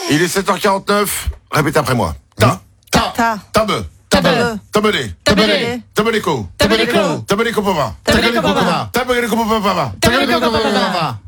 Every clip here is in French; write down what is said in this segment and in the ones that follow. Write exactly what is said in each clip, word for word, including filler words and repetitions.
Il est sept heures quarante-neuf. Répétez après moi. Ta, ta, Ta. tabe, Tabe. tabelé, Tabelé. tabeleko, Tabeleko. tabeleko papa, Tabeleko papa. tabeleko papa. Tabeleko papa.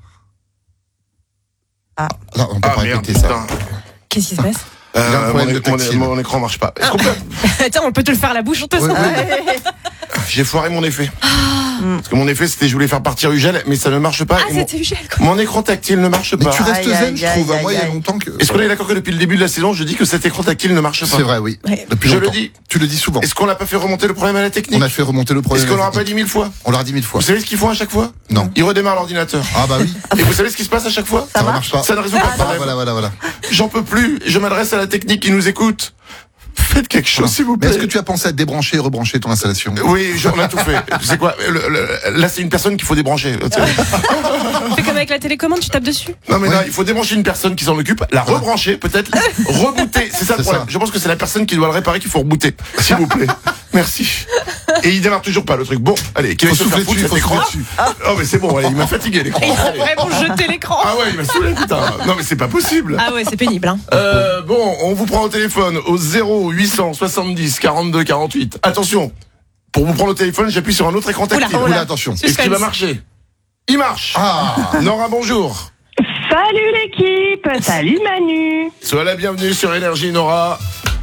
Ah. Non, on peut Ah pas merde, répéter ça. putain. Qu'est-ce qui se passe? Il y a un Euh, problème mon, de mon- tactile. mon écran marche pas. Est-ce qu'on peut... Tiens, on peut te le faire à la bouche, on te Oui, sent. oui. J'ai foiré mon effet. Parce que mon effet, c'était je voulais faire partir Ugel, mais ça ne marche pas. Ah, et mon, c'était Ugel, quoi. mon écran tactile ne marche Mais pas. tu restes Aïe, zen, aïe, je trouve. aïe, Moi, il y a aïe. longtemps que. Est-ce qu'on est d'accord que depuis le début de la saison, je dis que cet écran tactile ne marche pas? C'est vrai, oui. Ouais. Depuis Je longtemps. le dis. Tu le dis souvent. Est-ce qu'on n'a pas fait remonter le problème à la technique? On a fait remonter le problème. Est-ce qu'on l'aura pas dit mille fois? On l'a dit mille fois. Vous savez ce qu'ils font à chaque fois? Non. Ils redémarrent l'ordinateur. Ah bah oui. Et vous savez ce qui se passe à chaque fois? Ça marche pas. Ça ne résout pas le Ah, problème. voilà, voilà, voilà. J'en peux plus. Je m'adresse à la technique qui nous écoute. Faites quelque chose, s'il vous Mais plaît. est-ce que tu as pensé à débrancher et rebrancher ton installation? Oui, j'en ai tout fait. Tu sais quoi? le- le- Là, c'est une personne qu'il faut débrancher. Tu sais. Fais comme avec la télécommande, tu tapes dessus. Non, mais Ouais. non, il faut débrancher une personne qui s'en occupe, la rebrancher, peut-être, rebooter. C'est ça le C'est problème. ça. Je pense que c'est la personne qui doit le réparer qu'il faut rebooter. S'il vous plaît. Merci. Et il démarre toujours pas le truc. Bon, allez, qui va Faut se faire souffler foutre dessus, cet faut écran? souffler dessus. Oh, mais c'est bon, allez, il m'a fatigué l'écran. Il a Allez. vraiment jeté l'écran. Ah ouais, il m'a saoulé, putain. Non, mais c'est pas possible. Ah ouais, c'est pénible, hein. Euh, bon, on vous prend au téléphone au zéro huit cent soixante-dix quarante-deux quarante-huit. Attention, pour vous prendre au téléphone, j'appuie sur un autre écran tactile. Oula, Oula, attention. Est-ce qu'il va marcher? Il marche. Ah. Nora, bonjour. Salut l'équipe, salut Manu. Sois la bienvenue sur Énergie, Nora.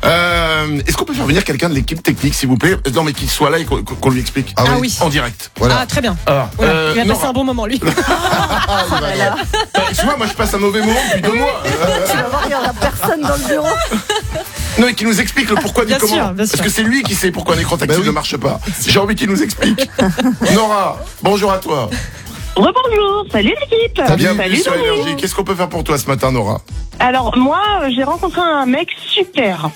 Euh, est-ce qu'on peut faire venir quelqu'un de l'équipe technique, s'il vous plaît? Non, mais qu'il soit là et qu'on qu'on lui explique. Ah oui. Ah oui. En direct. Voilà. Ah, très bien. Ah, Oula, euh, il va Nora. passer un bon moment, lui. Ah, il va bien. Euh, Excuse-moi, moi je passe un mauvais moment depuis deux mois. Euh, Tu vas voir, il y aura personne dans le bureau. non, et qu'il nous explique le pourquoi du Bien comment. sûr, bien Parce sûr. que c'est lui qui sait pourquoi un écran tactile Bah oui. ne marche pas. J'ai envie qu'il nous explique. Nora, bonjour à toi. Rebonjour, salut l'équipe. Bienvenue Salut sur Manu. Énergie. Qu'est-ce qu'on peut faire pour toi ce matin, Nora? Alors moi, euh, j'ai rencontré un mec super.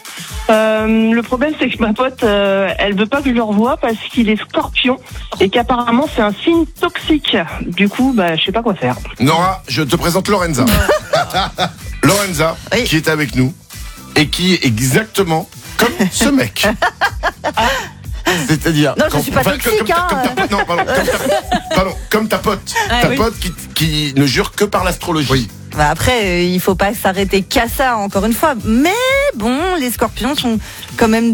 Euh, le problème, c'est que ma pote, euh, elle veut pas que je le revoie parce qu'il est scorpion et qu'apparemment c'est un signe toxique. Du coup, bah, je sais pas quoi faire. Nora, je te présente Lorenza. Lorenza, Oui. qui est avec nous et qui est exactement comme ce mec. C'est-à-dire. Non, je quand- suis pas enfin, comme- toxique, comme ta- hein. comme ta pote- non, pardon, comme ta, pardon, comme ta pote. Ah, ta oui. pote qui, qui ne jure que par l'astrologie. Oui. Bah après, euh, il faut pas s'arrêter qu'à ça, encore une fois. Mais bon, les scorpions sont quand même